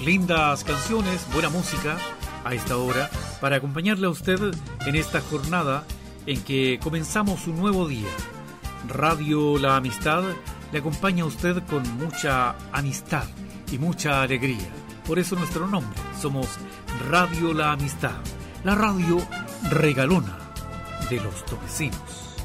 lindas canciones, buena música a esta hora para acompañarle a usted en esta jornada en que comenzamos un nuevo día. Radio La Amistad le acompaña a usted con mucha amistad y mucha alegría. Por eso nuestro nombre, somos Radio La Amistad, la radio regalona de los topecinos.